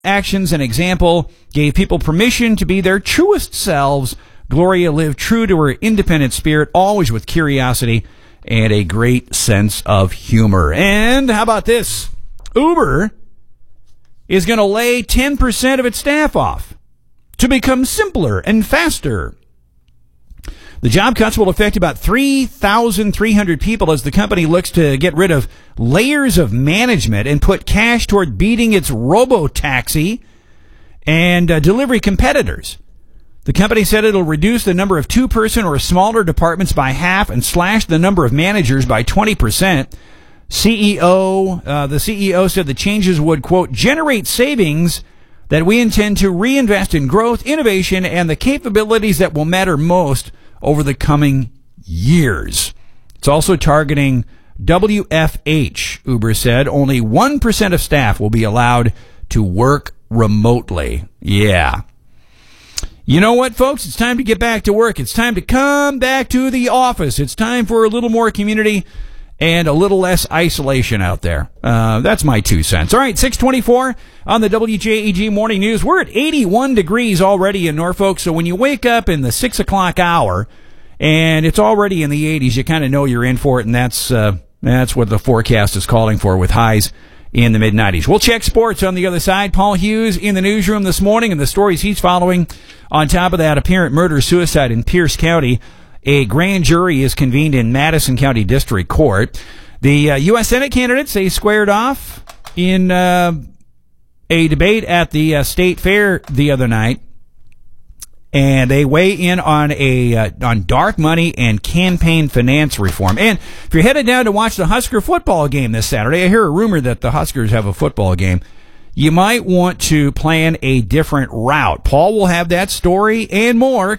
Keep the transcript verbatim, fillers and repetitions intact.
actions and example gave people permission to be their truest selves. Gloria lived true to her independent spirit, always with curiosity and a great sense of humor. And how about this? Uber is going to lay ten percent of its staff off to become simpler and faster. The job cuts will affect about three thousand three hundred people as the company looks to get rid of layers of management and put cash toward beating its robo-taxi and uh, delivery competitors. The company said it'll reduce the number of two-person or smaller departments by half and slash the number of managers by twenty percent. C E O, uh, the C E O said the changes would, quote, generate savings that we intend to reinvest in growth, innovation, and the capabilities that will matter most over the coming years. It's also targeting W F H, Uber said. Only one percent of staff will be allowed to work remotely. Yeah. You know what, folks? It's time to get back to work. It's time to come back to the office. It's time for a little more community and a little less isolation out there. Uh, that's my two cents. All right, six twenty-four on the W J E G Morning News. We're at eighty-one degrees already in Norfolk, so when you wake up in the six o'clock hour and it's already in the eighties, you kind of know you're in for it, and that's uh, that's what the forecast is calling for with highs in the mid nineties. We'll check sports on the other side. Paul Hughes in the newsroom this morning and the stories he's following. On top of that, apparent murder-suicide in Pierce County. A grand jury is convened in Madison County District Court. The uh, U S Senate candidates, they squared off in uh, a debate at the uh, state fair the other night, and they weigh in on a uh, on dark money and campaign finance reform. And if you're headed down to watch the Husker football game this Saturday, I hear a rumor that the Huskers have a football game. You might want to plan a different route. Paul will have that story and more